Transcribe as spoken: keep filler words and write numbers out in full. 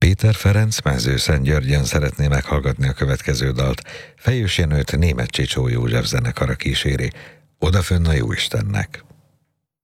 Péter Ferenc Mezőszentgyörgyön szeretné meghallgatni a következő dalt. Fejős Jenőt Németh Csicsó József zenekara kíséri. Odafönn a Jóistennek.